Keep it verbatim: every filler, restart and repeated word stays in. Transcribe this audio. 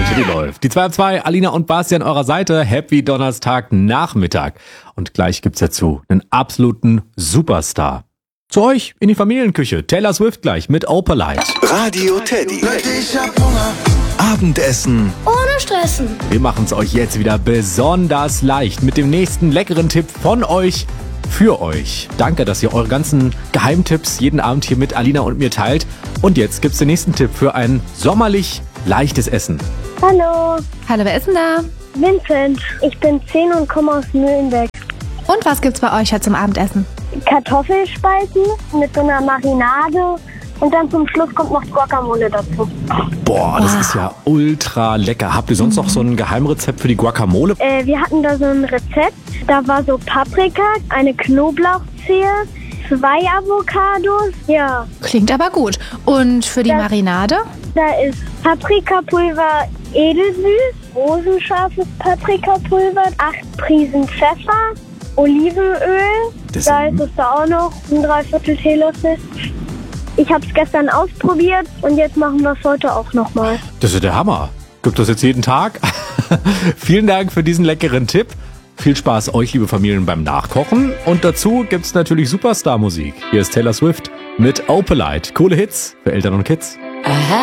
Die läuft. Die zwei ab zwei, Alina und Basti an eurer Seite. Happy Donnerstag Nachmittag. Und gleich gibt's dazu einen absoluten Superstar. Zu euch in die Familienküche. Taylor Swift gleich mit Opalite. Radio Teddy. Abendessen Ohne Stressen. Wir machen's euch jetzt wieder besonders leicht mit dem nächsten leckeren Tipp von euch für euch. Danke, dass ihr eure ganzen Geheimtipps jeden Abend hier mit Alina und mir teilt. Und jetzt gibt's den nächsten Tipp für ein sommerlich leichtes Essen. Hallo, Hallo, wer ist denn da? Vincent. Ich bin zehn und komme aus Mühlenbeck. Und was gibt's bei euch heute zum Abendessen? Kartoffelspalten mit so einer Marinade und dann zum Schluss kommt noch Guacamole dazu. Boah, das ist ja ultra lecker. Habt ihr sonst noch so ein Geheimrezept für die Guacamole? Äh, wir hatten da so ein Rezept, da war so Paprika, eine Knoblauchzehe, zwei Avocados, ja. Klingt aber gut. Und für die Das- Marinade? Da ist Paprikapulver edelsüß, rosenscharfes Paprikapulver, acht Prisen Pfeffer, Olivenöl, Das da ist- ist es da auch noch, ein Dreiviertel Teelöffel. Ich habe es gestern ausprobiert und jetzt machen wir es heute auch nochmal. Das ist der Hammer. Gibt das jetzt jeden Tag? Vielen Dank für diesen leckeren Tipp. Viel Spaß euch, liebe Familien, beim Nachkochen. Und dazu gibt's natürlich Superstar-Musik. Hier ist Taylor Swift mit Opalite. Coole Hits für Eltern und Kids.